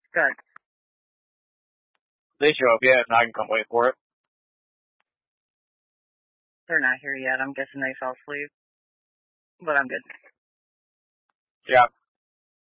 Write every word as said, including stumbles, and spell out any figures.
Good. They show up yet, and I can come wait for it. They're not here yet. I'm guessing they fell asleep. But I'm good. Yeah.